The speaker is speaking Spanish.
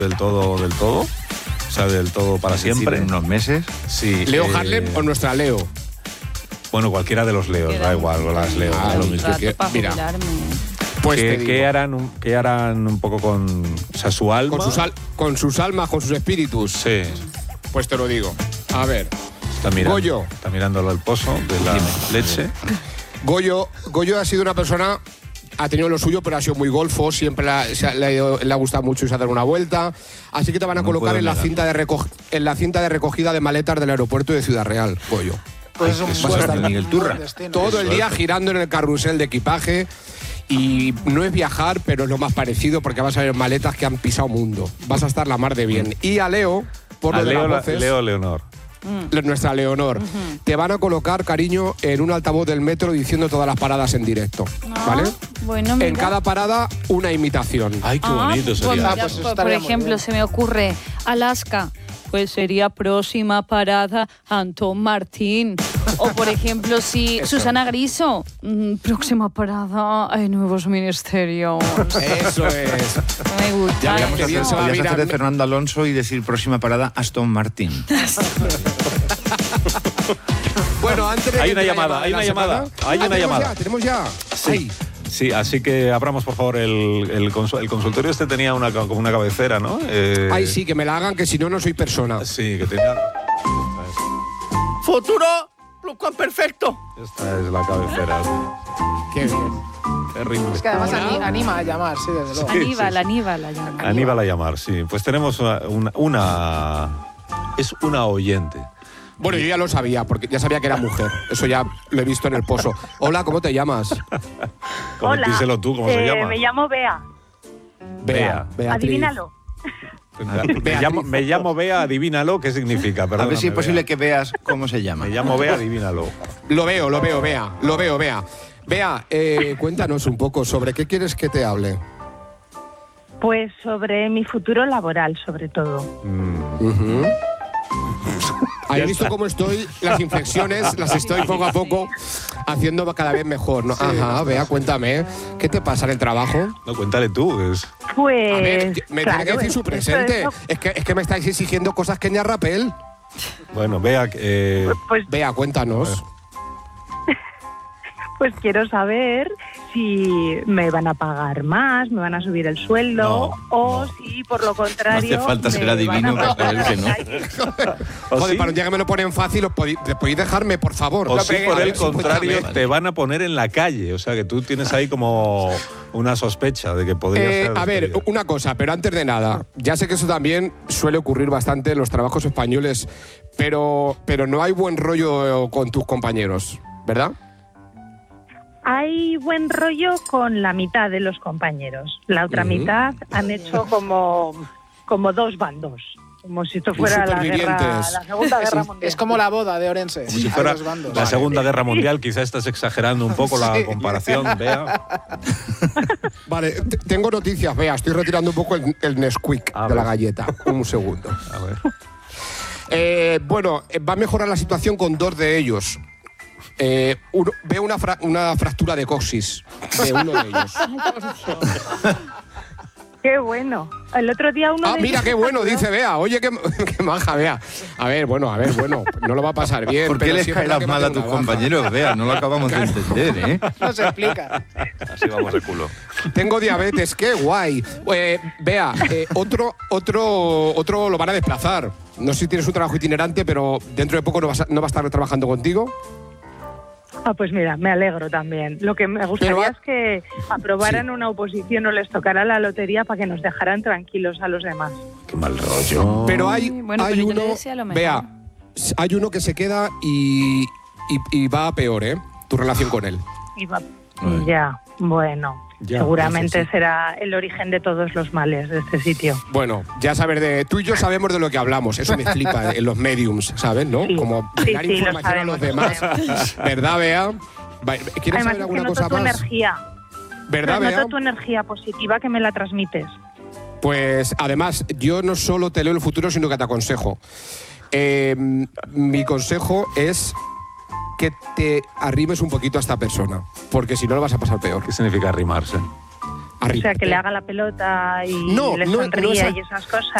del todo. O sea, del todo para siempre. En unos meses. Sí. ¿Leo Harlem o nuestra Leo? Bueno, cualquiera de los Leos, da igual, o las Leo. Ah, lo mismo. Mira, Pues te digo, ¿qué harán un poco con, o sea, su alma? con sus almas, con sus espíritus. Sí. Pues te lo digo. A ver. Goyo. Está mirándolo al pozo de la leche. Goyo ha sido una persona, ha tenido lo suyo, pero ha sido muy golfo, siempre le ha gustado mucho irse a dar una vuelta. Así que te van a colocar en la cinta de recogida de maletas del aeropuerto de Ciudad Real, Goyo. Pues vas a estar Miguel Turra. Todo el día girando en el carrusel de equipaje. Y no es viajar, pero es lo más parecido porque vas a ver maletas que han pisado mundo. Vas a estar la mar de bien. Y a Leo, por lo de las voces, Leo Leonor. Nuestra Leonor, te van a colocar, cariño, en un altavoz del metro diciendo todas las paradas en directo, ¿vale? Bueno, mira. En cada parada una imitación. Ay, qué bonito sería. Por ejemplo, se me ocurre Alaska. Pues sería próxima parada Antón Martín. O por ejemplo, si Susana Griso, próxima parada hay nuevos ministerios. Eso es. Me gusta. Podrías hacer de Fernando Alonso y decir próxima parada Aston Martin. Bueno, antes de hay una llamada. ¿Tenemos ya? Sí. Sí, así que abramos, por favor, el consultorio. Este tenía como una cabecera, ¿no? Ay, sí, que me la hagan, que si no, no soy persona. Sí, que tenía... ¡Futuro! ¡Perfecto! Esta es la cabecera. Qué bien. Terrible. Es que además anima a llamar, sí, desde luego. Aníbal a llamar. Aníbal a llamar, sí. Pues tenemos es una oyente. Bueno, yo ya lo sabía, porque ya sabía que era mujer. Eso ya lo he visto en el pozo. Hola, ¿cómo te llamas? Hola. Díselo tú, ¿cómo se llama? Me llamo Bea. Bea. Adivínalo. Me llamo Bea, adivínalo, ¿qué significa? A ver si es posible que veas cómo se llama. Me llamo Bea, adivínalo. Lo veo, Bea. Bea, cuéntanos un poco sobre qué quieres que te hable. Pues sobre mi futuro laboral, sobre todo. ¿Has visto cómo estoy? Las inflexiones las estoy poco a poco haciendo cada vez mejor, ¿no? Ajá, Bea, cuéntame. ¿Qué te pasa en el trabajo? No, cuéntale tú. Pues... A ver, me claro, tiene que decir su presente. Es que me estáis exigiendo cosas que ña rapel. Bueno, Bea... Bea, cuéntanos. Pues quiero saber si me van a pagar más, me van a subir el sueldo si por lo contrario... No hace falta ser adivino para saber que no. Joder, para un día que me lo ponen fácil, ¿podéis dejarme, por favor? O si por el contrario te van a poner en la calle. O sea, que tú tienes ahí como una sospecha de que podría ser... A ver, una cosa, pero antes de nada, ya sé que eso también suele ocurrir bastante en los trabajos españoles, pero no hay buen rollo con tus compañeros, ¿verdad? Hay buen rollo con la mitad de los compañeros. La otra mitad han hecho como dos bandos. Como si esto fuera la Segunda Guerra Mundial. Es como la boda de Orense. Como si fuera la Segunda Guerra Mundial. Quizá estás exagerando un poco la comparación, Bea. Vale, tengo noticias, Bea. Estoy retirando un poco el Nesquik de la galleta. Un segundo. A ver. Bueno, va a mejorar la situación con dos de ellos. Veo una fractura de coxis de uno de ellos. ¡Qué bueno! El otro día uno... mira, qué bueno, dice Bea. Oye, qué maja, Bea. A ver, bueno, no lo va a pasar bien. ¿Por qué les caerás mal a tus compañeros, Bea? No lo acabamos de entender, ¿eh? No se explica. Así vamos de culo. Tengo diabetes, qué guay. Bea, otro lo van a desplazar. No sé si tienes un trabajo itinerante, pero dentro de poco no va a estar trabajando contigo. Pues mira, me alegro también. Lo que me gustaría es que aprobaran una oposición o les tocara la lotería para que nos dejaran tranquilos a los demás. Qué mal rollo. Pero hay uno, Bea, hay uno que se queda y va a peor, tu relación con él. Ya, bueno. Seguramente será el origen de todos los males de este sitio. Bueno, ya sabes, tú y yo sabemos de lo que hablamos. Eso me flipa en los mediums, ¿sabes? ¿No? Sí. Como dar información a los demás. ¿Verdad, Bea? ¿Quieres saber alguna cosa más? Energía. ¿Verdad, Bea? Noto tu energía positiva que me la transmites. Pues además, yo no solo te leo el futuro, sino que te aconsejo. Mi consejo es que te arrimes un poquito a esta persona, porque si no lo vas a pasar peor. ¿Qué significa arrimarse? O sea, que le haga la pelota y le sonría y esas cosas.